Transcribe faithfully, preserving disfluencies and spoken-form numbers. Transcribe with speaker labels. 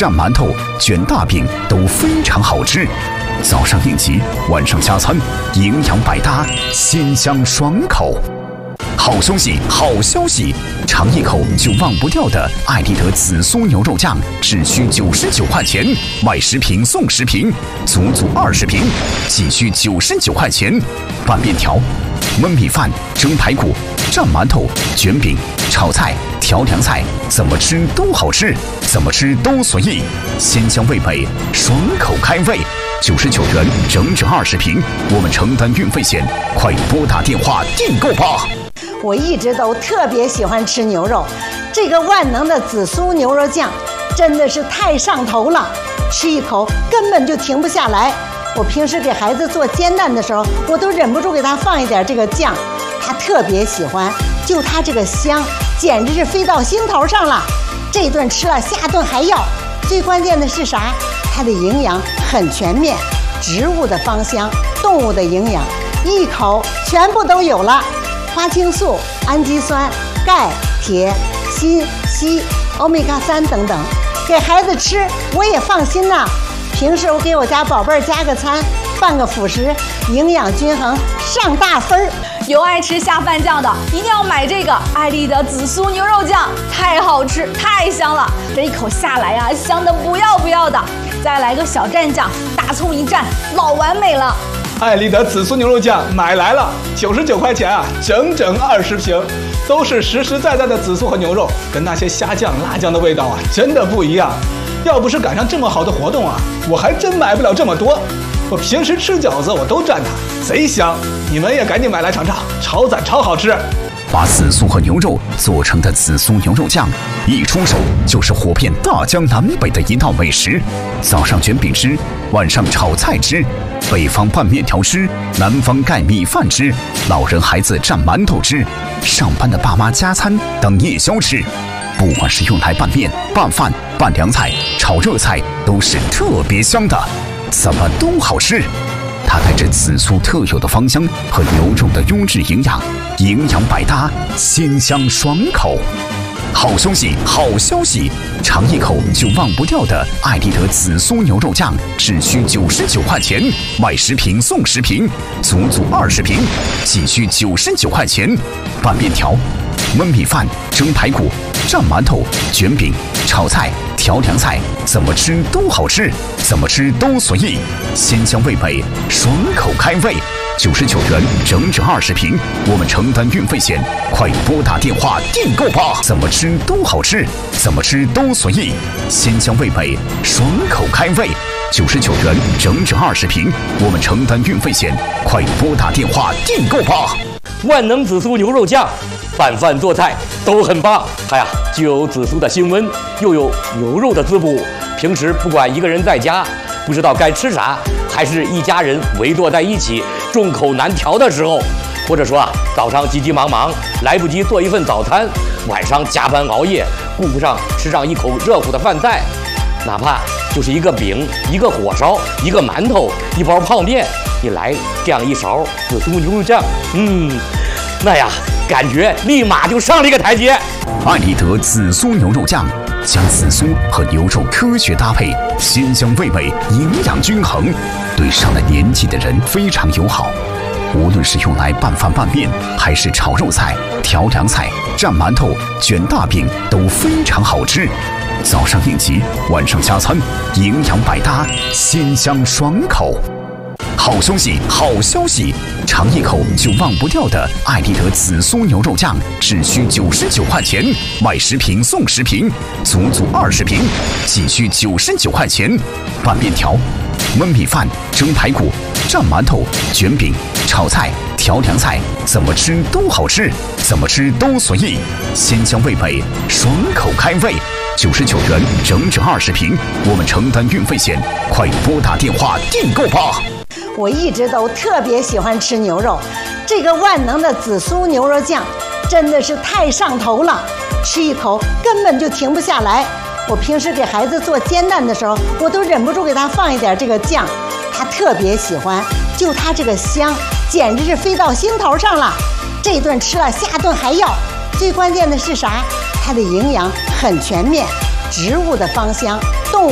Speaker 1: 蘸馒头、卷大饼都非常好吃。早上应急，晚上加餐，营养百搭，鲜香爽口。好消息，好消息！尝一口就忘不掉的爱丽德紫苏牛肉酱，只需九十九块钱，买十瓶送十瓶，足足二十瓶，仅需九十九块钱。拌面条、焖米饭、蒸排骨、蘸馒头、卷饼、炒菜、调凉菜，怎么吃都好吃，怎么吃都随意，鲜香味美，爽口开胃。九十九元，整整二十瓶，我们承担运费险，快拨打电话订购吧！
Speaker 2: 我一直都特别喜欢吃牛肉，这个万能的紫苏牛肉酱真的是太上头了，吃一口根本就停不下来。我平时给孩子做煎蛋的时候，我都忍不住给他放一点这个酱，他特别喜欢，就他这个香，简直是飞到心头上了。这顿吃了，下顿还要。最关键的是啥？它的营养很全面，植物的芳香，动物的营养，一口全部都有了。花青素、氨基酸、钙、铁、锌、硒、欧米伽三等等，给孩子吃我也放心呐。平时我给我家宝贝儿加个餐，拌个辅食，营养均衡，上大分儿。
Speaker 3: 有爱吃下饭酱的，一定要买这个爱丽德紫苏牛肉酱，太好吃，太香了，这一口下来呀、啊，香的不要不要的。再来个小蘸酱，大葱一蘸，老完美了。
Speaker 4: 爱丽德紫苏牛肉酱买来了，九十九块钱啊，整整二十瓶，都是实实在在的紫苏和牛肉，跟那些虾酱、辣酱的味道啊，真的不一样。要不是赶上这么好的活动啊，我还真买不了这么多。我平时吃饺子我都蘸它，贼香。你们也赶紧买来尝尝，超赞超好吃。
Speaker 1: 把紫苏和牛肉做成的紫苏牛肉酱，一出手就是火遍大江南北的一道美食。早上卷饼吃，晚上炒菜吃，北方拌面条吃，南方盖米饭吃，老人孩子蘸馒头吃，上班的爸妈加餐当夜宵吃。不管是用来拌面、拌饭、拌凉菜、炒热菜，都是特别香的，怎么都好吃。它带着紫苏特有的芳香和牛肉的优质营养，营养百搭，鲜香爽口。好消息，好消息！尝一口就忘不掉的爱丽德紫苏牛肉酱，只需九十九块钱，买十瓶送十瓶，足足二十瓶，仅需九十九块钱。拌面条、焖米饭、蒸排骨、蘸馒头、卷饼、炒菜、调凉菜，怎么吃都好吃，怎么吃都随意，鲜香味美，爽口开胃。九十九元，整整二十瓶，我们承担运费险，快拨打电话订购吧！怎么吃都好吃，怎么吃都随意，鲜香味美，爽口开胃。九十九元，整整二十瓶，我们承担运费险，快拨打电话订购吧！
Speaker 5: 万能紫苏牛肉酱，拌饭做菜都很棒。它呀，既有紫苏的辛温，又有牛肉的滋补。平时不管一个人在家，不知道该吃啥，还是一家人围坐在一起，众口难调的时候，或者说啊，早上急急忙忙来不及做一份早餐，晚上加班熬夜顾不上吃上一口热乎的饭菜，哪怕就是一个饼、一个火烧、一个馒头、一包泡面，你来这样一勺紫苏牛肉酱，嗯，那呀，感觉立马就上了一个台阶。
Speaker 1: 爱丽德紫苏牛肉酱，将紫苏和牛肉科学搭配，鲜香味美，营养均衡，对上了年纪的人非常友好。无论是用来拌饭拌面，还是炒肉菜、调凉菜、蘸馒头、卷大饼，都非常好吃。早上应急，晚上加餐，营养百搭，鲜香爽口。好消息，好消息！尝一口就忘不掉的爱丽德紫苏牛肉酱，只需九十九块钱，买十瓶送十瓶，足足二十瓶，仅需九十九块钱。拌面条、焖米饭、蒸排骨、蘸馒头、卷饼、炒菜、调凉菜，怎么吃都好吃，怎么吃都随意，鲜香味美，爽口开胃。九十九元，整整二十瓶，我们承担运费险，快拨打电话订购吧！
Speaker 2: 我一直都特别喜欢吃牛肉，这个万能的紫苏牛肉酱真的是太上头了，吃一口根本就停不下来。我平时给孩子做煎蛋的时候，我都忍不住给他放一点这个酱，他特别喜欢，就他这个香，简直是飞到心头上了。这顿吃了，下顿还要。最关键的是啥？它的营养很全面，植物的芳香，